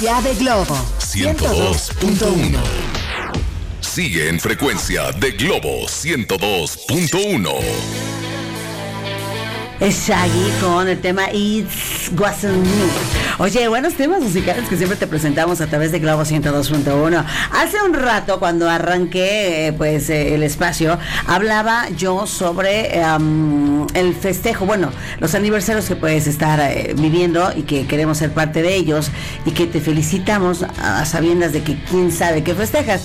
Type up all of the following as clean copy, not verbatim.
frecuencia de Globo 102.1. Sigue en frecuencia de Globo 102.1. Es Shaggy con el tema It Wasn't Me. Oye, buenos temas musicales que siempre te presentamos a través de Globo 102.1. Hace un rato, cuando arranqué el espacio, hablaba yo sobre el festejo, bueno, los aniversarios que puedes estar viviendo y que queremos ser parte de ellos y que te felicitamos a sabiendas de que quién sabe qué festejas.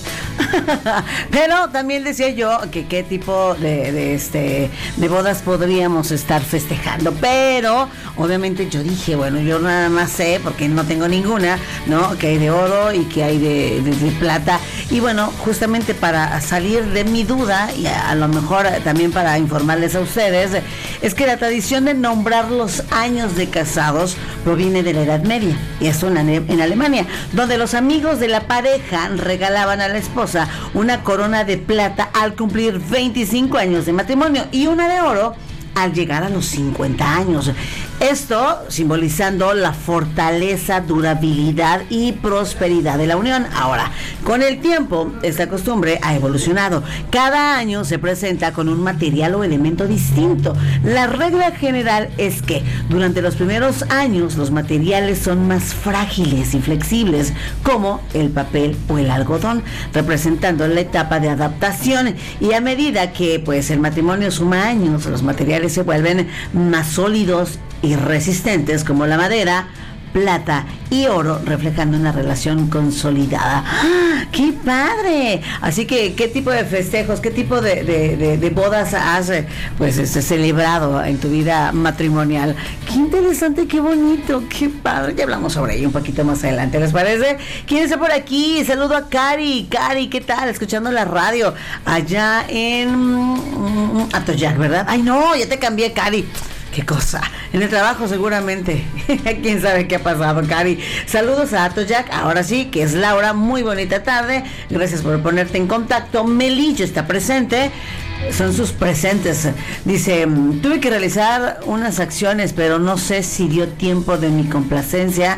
Pero también decía yo que qué tipo de bodas podríamos estar festejando, pero obviamente yo dije, bueno, yo nada más sé, porque no tengo ninguna, ¿no? Que hay de oro y que hay de plata, y bueno, justamente para salir de mi duda y a lo mejor también para informarles a ustedes, es que la tradición de nombrar los años de casados proviene de la Edad Media, y esto en Alemania, donde los amigos de la pareja regalaban a la esposa una corona de plata al cumplir 25 años de matrimonio y una de oro al llegar a los 50 años. Esto simbolizando la fortaleza, durabilidad y prosperidad de la unión. Ahora, con el tiempo, esta costumbre ha evolucionado. Cada año se presenta con un material o elemento distinto. La regla general es que durante los primeros años los materiales son más frágiles y flexibles, como el papel o el algodón, representando la etapa de adaptación. Y a medida que el matrimonio suma años, los materiales se vuelven más sólidos y resistentes, como la madera, plata y oro, reflejando una relación consolidada. ¡Ah, qué padre! Así que, ¿qué tipo de festejos, qué tipo de bodas has celebrado en tu vida matrimonial? ¡Qué interesante, qué bonito, qué padre! Ya hablamos sobre ello un poquito más adelante, ¿les parece? ¿Quién está por aquí? Saludo a Cari. Cari, ¿qué tal? Escuchando la radio allá en Atoyac, ¿verdad? ¡Ay, no! Ya te cambié, Cari. ¿Qué cosa? En el trabajo seguramente. ¿Quién sabe qué ha pasado, Cari? Saludos a Atoyac, ahora sí, que es Laura. Muy bonita tarde. Gracias por ponerte en contacto. Melillo está presente. Son sus presentes. Dice, tuve que realizar unas acciones, pero no sé si dio tiempo de mi complacencia.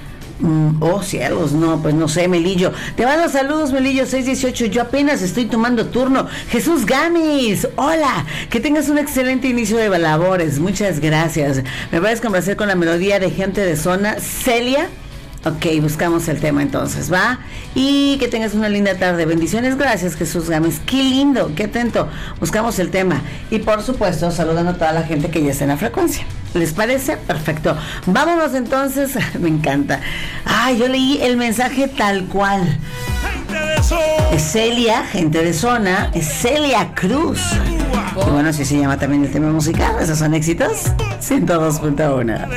Oh cielos, no, pues no sé, Melillo. Te mando saludos, Melillo 618. Yo apenas estoy tomando turno. Jesús Gamis, hola, que tengas un excelente inicio de labores. Muchas gracias. Me puedes complacer con la melodía de Gente de Zona, Celia. Ok, buscamos el tema entonces, ¿va? Y que tengas una linda tarde. Bendiciones, gracias, Jesús Gámez. Qué lindo, qué atento. Buscamos el tema. Y por supuesto, saludando a toda la gente que ya está en la frecuencia. ¿Les parece? Perfecto. Vámonos entonces. Me encanta. Ay, yo leí el mensaje tal cual. Es Celia, Gente de Zona. Es Celia Cruz. Y bueno, así se llama también el tema musical. Esos son éxitos 102.1.